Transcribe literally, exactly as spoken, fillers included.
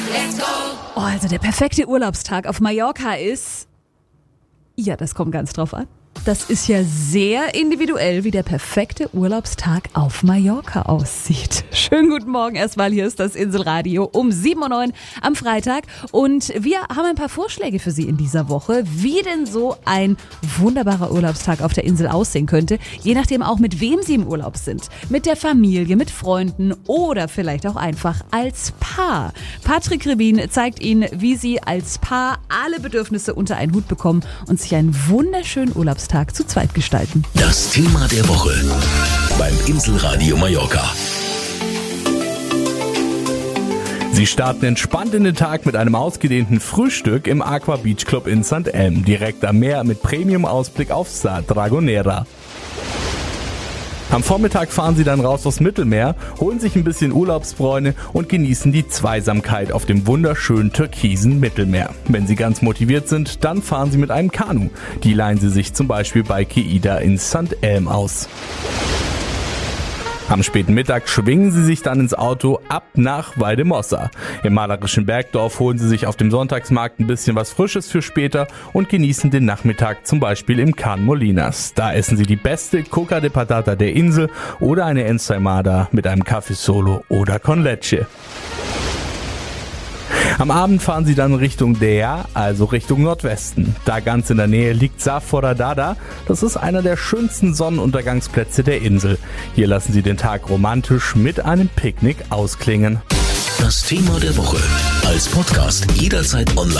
Oh, also der perfekte Urlaubstag auf Mallorca ist... Ja, das kommt ganz drauf an. Das ist ja sehr individuell, wie der perfekte Urlaubstag auf Mallorca aussieht. Schönen guten Morgen erstmal, hier ist das Inselradio um sieben Uhr neun am Freitag. Und wir haben ein paar Vorschläge für Sie in dieser Woche, wie denn so ein wunderbarer Urlaubstag auf der Insel aussehen könnte. Je nachdem auch, mit wem Sie im Urlaub sind. Mit der Familie, mit Freunden oder vielleicht auch einfach als Paar. Patrick Rebin zeigt Ihnen, wie Sie als Paar alle Bedürfnisse unter einen Hut bekommen und sich einen wunderschönen Urlaubstag zu zweit gestalten. Das Thema der Woche beim Inselradio Mallorca. Sie starten entspannt in den Tag mit einem ausgedehnten Frühstück im Aqua Beach Club in Sankt Elm, direkt am Meer mit Premium-Ausblick auf Sa Dragonera. Am Vormittag fahren Sie dann raus aufs Mittelmeer, holen sich ein bisschen Urlaubsbräune und genießen die Zweisamkeit auf dem wunderschönen türkisen Mittelmeer. Wenn Sie ganz motiviert sind, dann fahren Sie mit einem Kanu. Die leihen Sie sich zum Beispiel bei Keida in Sankt Elm aus. Am späten Mittag schwingen Sie sich dann ins Auto ab nach Valldemossa. Im malerischen Bergdorf holen Sie sich auf dem Sonntagsmarkt ein bisschen was Frisches für später und genießen den Nachmittag zum Beispiel im Can Molinas. Da essen Sie die beste Coca de Patata der Insel oder eine Ensaimada mit einem Café Solo oder con Leche. Am Abend fahren Sie dann Richtung Dea, also Richtung Nordwesten. Da ganz in der Nähe liegt Sa Foradada. Das ist einer der schönsten Sonnenuntergangsplätze der Insel. Hier lassen Sie den Tag romantisch mit einem Picknick ausklingen. Das Thema der Woche als Podcast jederzeit online.